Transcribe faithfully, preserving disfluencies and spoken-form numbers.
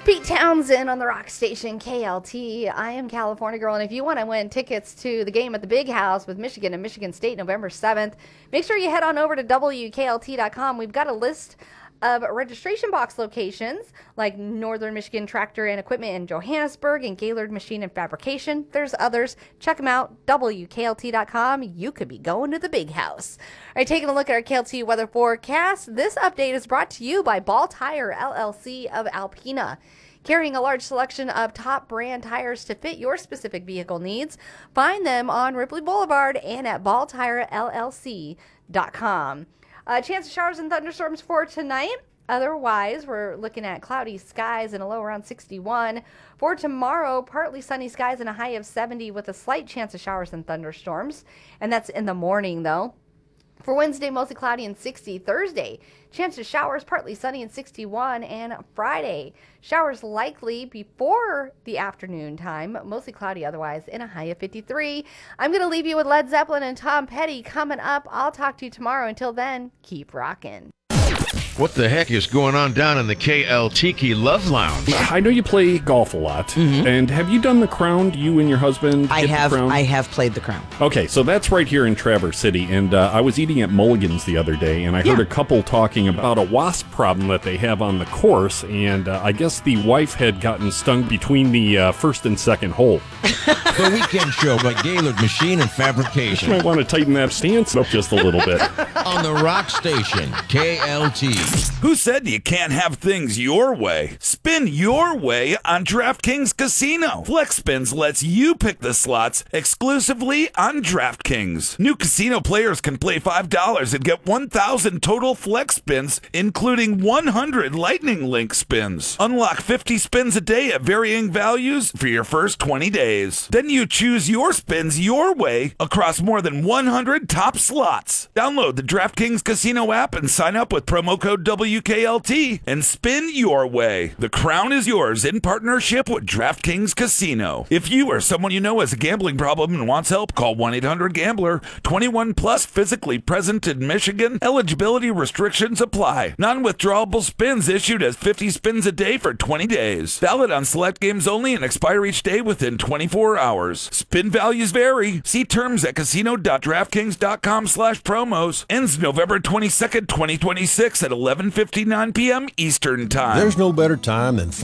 Pete Townsend on the rock station K L T. I am California Girl, and if you want to win tickets to the game at the Big House with Michigan and Michigan State November seventh, make sure you head on over to W K L T dot com. We've got a list of registration box locations like Northern Michigan Tractor and Equipment in Johannesburg and Gaylord Machine and Fabrication. There's others. Check them out, W K L T dot com. You could be going to the Big House. All right, taking a look at our K L T weather forecast. This update is brought to you by Ball Tire, L L C of Alpena. Carrying a large selection of top brand tires to fit your specific vehicle needs. Find them on Ripley Boulevard and at ball tire L L C dot com. Uh, chance of showers and thunderstorms for tonight. Otherwise, we're looking at cloudy skies and a low around sixty-one. For tomorrow, partly sunny skies and a high of seventy with a slight chance of showers and thunderstorms. And that's in the morning, though. For Wednesday, mostly cloudy and sixty. Thursday, chance of showers, partly sunny and sixty-one. And Friday, showers likely before the afternoon time, mostly cloudy otherwise, and a high of fifty-three. I'm going to leave you with Led Zeppelin and Tom Petty coming up. I'll talk to you tomorrow. Until then, keep rocking. What the heck is going on down in the K L Tiki Love Lounge? I know you play golf a lot, mm-hmm. and have you done the Crown? You and your husband? I have. The Crown? I have played the Crown. Okay, so that's right here in Traverse City, and uh, I was eating at Mulligan's the other day, and I heard yeah. a couple talking about a wasp problem that they have on the course, and uh, I guess the wife had gotten stung between the uh, first and second hole. The Weekend Show by Gaylord Machine and Fabrication. You might want to tighten that stance up just a little bit. On the rock station, K L T. Who said you can't have things your way? Spin your way on DraftKings Casino. Flex Spins lets you pick the slots exclusively on DraftKings. New casino players can play five dollars and get one thousand total Flex Spins, including one hundred Lightning Link spins. Unlock fifty spins a day at varying values for your first twenty days. Then you choose your spins your way across more than one hundred top slots. Download the DraftKings Casino app and sign up with promo code W K L T and spin your way. The crown is yours in partnership with DraftKings Casino. If you or someone you know has a gambling problem and wants help, call one eight hundred gambler. twenty-one plus, physically present in Michigan. Eligibility restrictions apply. Non-withdrawable spins issued as fifty spins a day for twenty days. Valid on select games only and expire each day within twenty-four hours. Spin values vary. See terms at casino dot draftkings dot com slash promos. Ends November twenty-second, twenty twenty-six at eleven fifty-nine p.m. Eastern Time. There's no better time than